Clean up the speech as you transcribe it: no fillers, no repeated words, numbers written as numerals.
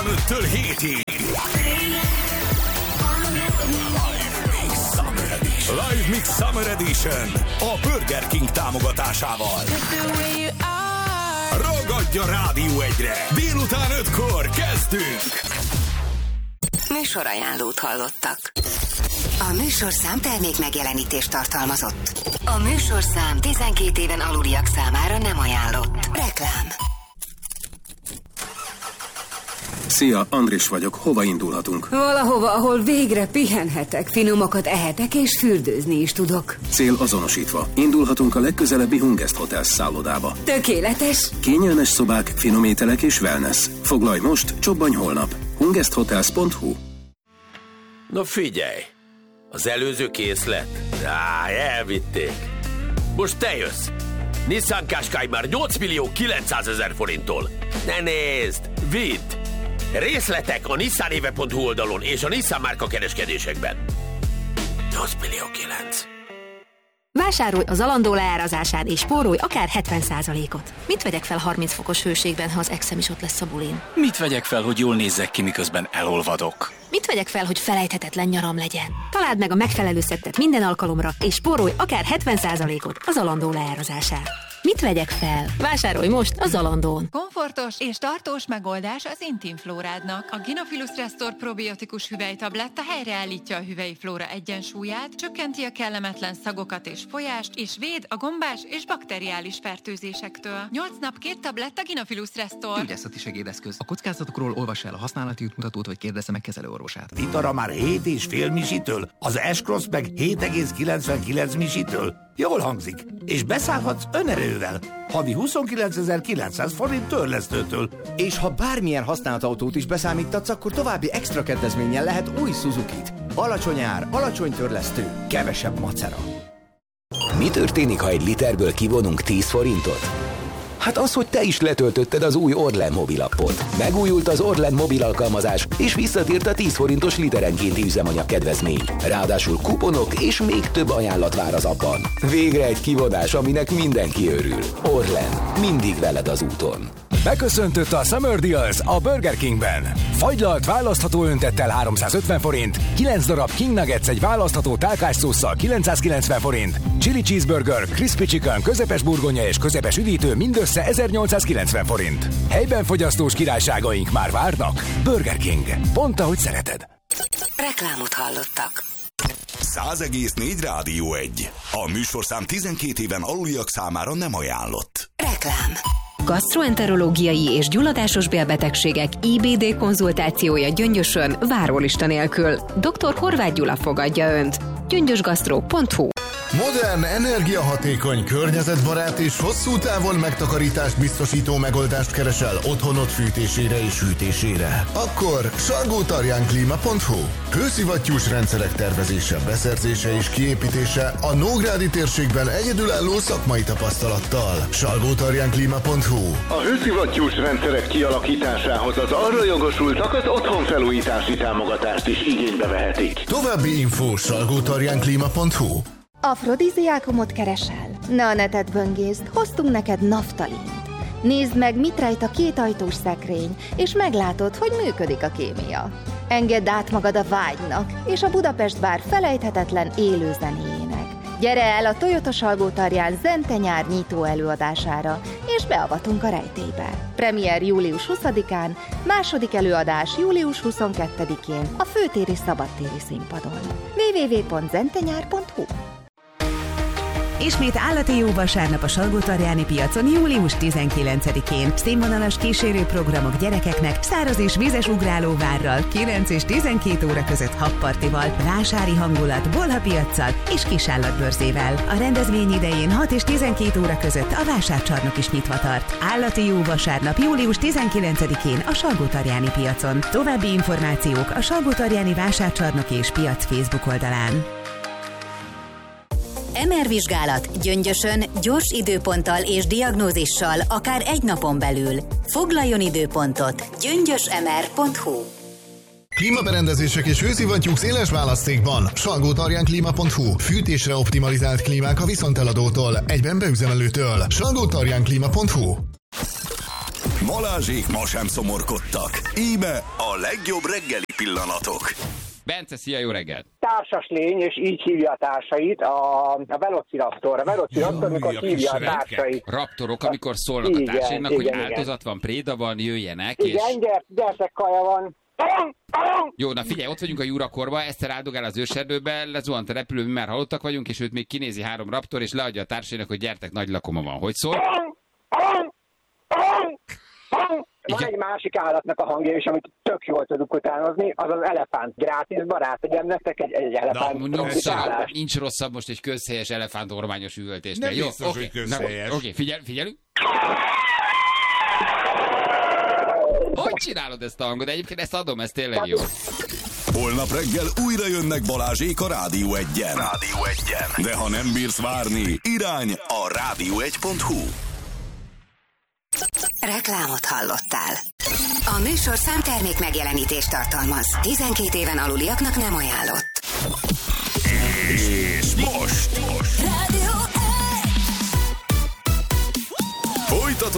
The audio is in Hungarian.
15-től 7-ig. Live Mix Summer Edition a Burger King támogatásával. Ragadj a Rádió 1-re! Délután 5-kor kezdünk! Műsorajánlót hallottak. A műsorszám termék megjelenítést tartalmazott. A műsorszám 12 éven aluliak számára nem ajánlott. Reklám. Szia, Andris vagyok. Hova indulhatunk? Valahova, ahol végre pihenhetek, finomakat ehetek és fürdőzni is tudok. Cél azonosítva. Indulhatunk a legközelebbi Hungest Hotels szállodába. Tökéletes! Kényelmes szobák, finom ételek és wellness. Foglalj most, csobbanj holnap. hungesthotels.hu. Na figyelj! Az előző készlet? Elvitték. Most te jössz. Nissan Qashqai már 8 millió 900 000 forinttól. Ne nézd! Vidd! Részletek a nissanéve.hu oldalon és a Nissan márka kereskedésekben. 8 millió 9. Vásárolj az Zalando leárazásán és spórolj akár 70%-ot. Mit vegyek fel 30 fokos hőségben, ha az exem is ott lesz a bulin? Mit vegyek fel, hogy jól nézzek ki, miközben elolvadok? Mit vegyek fel, hogy felejthetetlen nyaram legyen? Találd meg a megfelelő szettet minden alkalomra, és spórolj akár 70%-ot a Zalando leárazásán. Mit vegyek fel? Vásárolj most a Zalandón. Komfortos és tartós megoldás az Intimflórádnak. A Gynophilus Restore probiotikus hüvelytabletta helyreállítja a hüvelyi flóra egyensúlyát, csökkenti a kellemetlen szagokat és folyást, és véd a gombás és bakteriális fertőzésektől. 8 nap 2 tabletta Gynophilus Restore. Gyógyászati segédeszköz. A kockázatokról olvassa el a használati útmutatót, vagy kérdezze meg kezelőorvosát. Vitara már 7,5 misitől, az S-Cross meg 7,99 misitől. Jól hangzik, és beszállhatsz önerővel. Havi 29.900 forint törlesztőtől. És ha bármilyen használt autót is beszámítatsz, akkor további extra kedvezménnyel lehet új Suzukit. Alacsony ár, alacsony törlesztő, kevesebb macera. Mi történik, ha egy literből kivonunk 10 forintot? Hát az, hogy te is letöltötted az új Orlen mobilappot. Megújult az Orlen mobil alkalmazás, és visszatért a 10 forintos literenkénti üzemanyag kedvezmény. Ráadásul kuponok és még több ajánlat vár az appban. Végre egy kivonás, aminek mindenki örül. Orlen, mindig veled az úton. Beköszöntött a Summer Deals a Burger Kingben. Fagylalt választható öntettel 350 forint, 9 darab King Nuggets egy választható tálkásszósszal 990 forint, Chili Cheeseburger, Crispy Chicken, közepes burgonya és közepes üdítő mindössze 1890 forint. Helyben fogyasztós királyságaink már várnak. Burger King. Pont ahogy szereted. Reklámot hallottak. 100,4 Rádió 1. A műsorszám 12 éven aluliak számára nem ajánlott. Reklám. Gastroenterológiai és gyulladásos bélbetegségek IBD konzultációja Gyöngyösön várólista nélkül. Dr. Horváth Gyula fogadja Önt. gyöngyösgasztró.hu. Modern, energiahatékony, környezetbarát és hosszú távon megtakarítást biztosító megoldást keresel otthonod fűtésére és hűtésére. Akkor salgótarjánklima.hu. Hőszivattyús rendszerek tervezése, beszerzése és kiépítése a Nógrádi térségben egyedülálló szakmai tapasztalattal. salgótarjánklima.hu. A hőszivattyús rendszerek kialakításához az arra jogosultak az otthonfelújítási támogatást is igénybe vehetik. További info salgótarjánklima.hu. Afrodiziákumot keresel? Ne a netet böngészd, hoztunk neked naftalint. Nézd meg, mit rejt a 2 ajtós szekrény, és meglátod, hogy működik a kémia. Engedd át magad a vágynak, és a Budapest bár felejthetetlen élő zenéjének. Gyere el a Toyota Salgótarján Zente nyár nyitó előadására, és beavatunk a rejtélybe. Premier július 20-án, második előadás július 22-én a főtéri szabadtéri színpadon. www.zentenyár.hu. Ismét állati jó vasárnap a Salgótarjáni piacon július 19-én. Színvonalas kísérő programok gyerekeknek, száraz és vízes ugrálóvárral, 9 és 12 óra között habpartival, vásári hangulat, bolhapiaccal és kisállatbörzével. A rendezvény idején 6 és 12 óra között a vásárcsarnok is nyitva tart. Állati jó vasárnap július 19-én a Salgótarjáni piacon. További információk a Salgótarjáni vásárcsarnok és piac Facebook oldalán. MR vizsgálat Gyöngyösön gyors időponttal és diagnózissal akár egy napon belül. Foglaljon időpontot gyöngyösmr.hu. Klímaberendezések és hőszivattyúk széles választékban. salgótarjánklima.hu. Fűtésre optimalizált klímák a viszonteladótól, egyben beüzemelőtől. salgótarjánklima.hu. Balázsék ma sem szomorkodtak. Íme a legjobb reggeli pillanatok. Bence, szia, jó reggelt! Társas lény, és így hívja a társait, a Velociraptor. A Velociraptor, amikor hívja a társait. Raptorok, amikor szólnak a társaimnak, hogy áldozat van, préda van, jöjjenek. Igen, gyertek, kaja van. Jó, na figyelj, ott vagyunk a Jurakorba, Eszter áldogál az őserdőbe, lezuhant a repülő, mi már halottak vagyunk, és őt még kinézi 3 raptor, és leadja a társainak, hogy gyertek, nagy lakoma van. Hogy szól? Van egy másik állatnak a hangja is, amit tök jól tudunk utánozni, az az elefánt. Grátis barát, tegyem nektek egy elefánt. Nincs rosszabb most egy közhelyes elefánt ormányos üvöltésnél. Nem biztos, hogy közhelyes. Oké, figyelünk. Hogy csinálod ezt a hangot? Egyébként ezt adom, ez tényleg jó. Holnap reggel újra jönnek Balázsék a Rádió 1-en. De ha nem bírsz várni, irány a rádió1.hu. Reklámot hallottál. A műsorszám termék megjelenítést tartalmaz. 12 éven aluliaknak nem ajánlott. És most